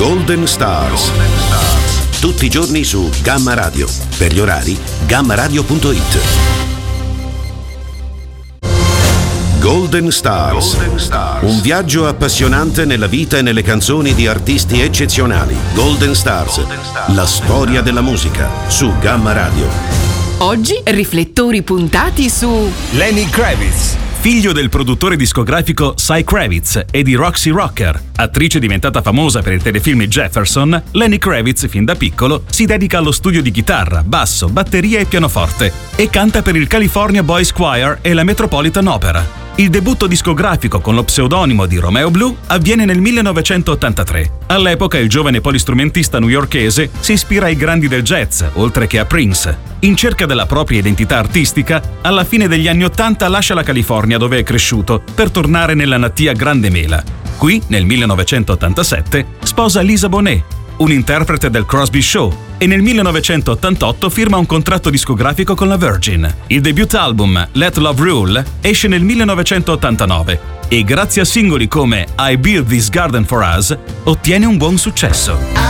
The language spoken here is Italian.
Golden Stars. Tutti i giorni su Gamma Radio. Per gli orari, gammaradio.it. Golden Stars. Un viaggio appassionante nella vita e nelle canzoni di artisti eccezionali. Golden Stars. La storia della musica su Gamma Radio. Oggi riflettori puntati su Lenny Kravitz, figlio del produttore discografico Cy Kravitz e di Roxy Rocker. Attrice diventata famosa per il telefilm Jefferson, Lenny Kravitz, fin da piccolo, si dedica allo studio di chitarra, basso, batteria e pianoforte e canta per il California Boys Choir e la Metropolitan Opera. Il debutto discografico con lo pseudonimo di Romeo Blue avviene nel 1983. All'epoca il giovane polistrumentista newyorkese si ispira ai grandi del jazz, oltre che a Prince. In cerca della propria identità artistica, alla fine degli anni '80 lascia la California dove è cresciuto per tornare nella natia Grande Mela. Qui, nel 1987, sposa Lisa Bonet, un interprete del Crosby Show, e nel 1988 firma un contratto discografico con la Virgin. Il debut album Let Love Rule esce nel 1989 e grazie a singoli come I Built This Garden For Us ottiene un buon successo.